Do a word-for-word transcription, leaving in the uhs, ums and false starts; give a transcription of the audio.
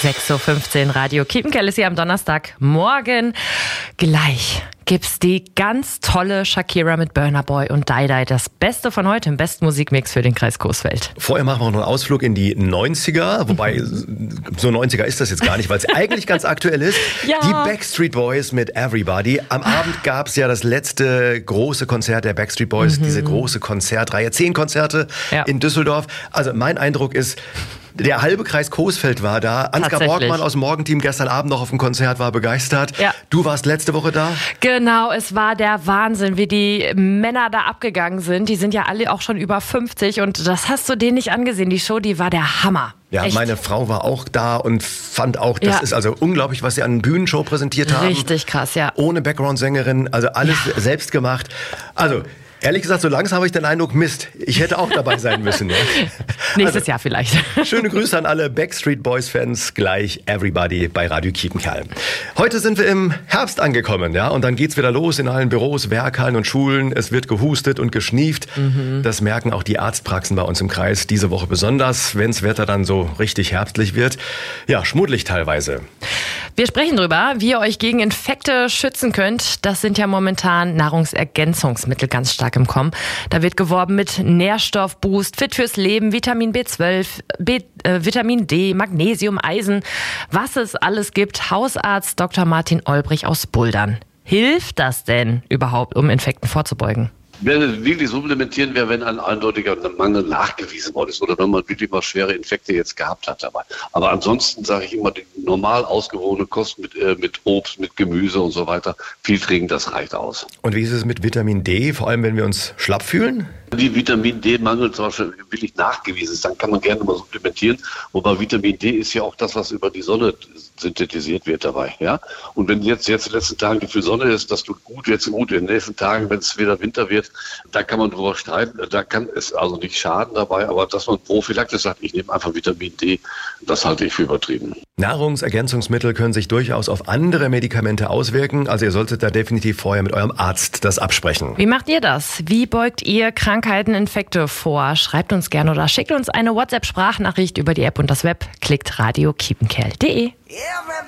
sechs Uhr fünfzehn Radio Kiepenkerl ist hier am Donnerstagmorgen. Gleich gibt's die ganz tolle Shakira mit Burna Boy und Die Die. Das Beste von heute im besten Musikmix für den Kreis Coesfeld. Vorher machen wir noch einen Ausflug in die neunziger. Wobei, so neunziger ist das jetzt gar nicht, weil es eigentlich ganz aktuell ist. Ja. Die Backstreet Boys mit Everybody. Am Abend gab's ja das letzte große Konzert der Backstreet Boys. Mhm. Diese große Konzertreihe. Zehn Konzerte ja. in Düsseldorf. Also mein Eindruck ist, der halbe Kreis Coesfeld war da. Ansgar Borgmann aus dem Morgenteam gestern Abend noch auf dem Konzert, war begeistert. Ja. Du warst letzte Woche da? Genau, es war der Wahnsinn, wie die Männer da abgegangen sind. Die sind ja alle auch schon über fünfzig und das hast du denen nicht angesehen. Die Show, die war der Hammer. Ja, Echt? Meine Frau war auch da und fand auch, das ja. ist also unglaublich, was sie an Bühnenshow präsentiert haben. Richtig krass, ja. Ohne Background-Sängerin, also alles ja. selbst gemacht. Also ehrlich gesagt, so langsam habe ich den Eindruck, Mist, ich hätte auch dabei sein müssen. Ja? Nächstes also, Jahr vielleicht. Schöne Grüße an alle Backstreet Boys-Fans, gleich Everybody bei Radio Kiepenkerl. Heute sind wir im Herbst angekommen, ja, und dann geht's wieder los in allen Büros, Werkhallen und Schulen. Es wird gehustet und geschnieft. Mhm. Das merken auch die Arztpraxen bei uns im Kreis diese Woche besonders, wenns Wetter dann so richtig herbstlich wird. Ja, schmuddelig teilweise. Wir sprechen drüber, wie ihr euch gegen Infekte schützen könnt. Das sind ja momentan Nahrungsergänzungsmittel ganz stark im Kommen. Da wird geworben mit Nährstoffboost, fit fürs Leben, Vitamin B zwölf, B, äh, Vitamin D, Magnesium, Eisen. Was es alles gibt. Hausarzt Doktor Martin Olbrich aus Buldern. Hilft das denn überhaupt, um Infekten vorzubeugen? Wenn es wirklich supplementieren wäre, wenn ein eindeutiger Mangel nachgewiesen worden ist oder wenn man wirklich mal schwere Infekte jetzt gehabt hat dabei. Aber ansonsten sage ich immer, die normal ausgewogene Kost mit, äh, mit Obst, mit Gemüse und so weiter, viel trinken, das reicht aus. Und wie ist es mit Vitamin D, vor allem wenn wir uns schlapp fühlen? Die Vitamin D-Mangel zum Beispiel wirklich nachgewiesen ist, dann kann man gerne mal supplementieren. Wobei Vitamin D ist ja auch das, was über die Sonne synthetisiert wird dabei, ja. Und wenn jetzt, jetzt in den letzten Tagen viel Sonne ist, das tut gut, jetzt gut, in den nächsten Tagen, wenn es wieder Winter wird, da kann man drüber streiten, da kann es also nicht schaden dabei, aber dass man prophylaktisch sagt, ich nehme einfach Vitamin D, das halte ich für übertrieben. Nahrungsergänzungsmittel können sich durchaus auf andere Medikamente auswirken, also ihr solltet da definitiv vorher mit eurem Arzt das absprechen. Wie macht ihr das? Wie beugt ihr Krankheiten, Infekte vor? Schreibt uns gerne oder schickt uns eine WhatsApp-Sprachnachricht über die App und das Web. Klickt radio kiepenkerl punkt de.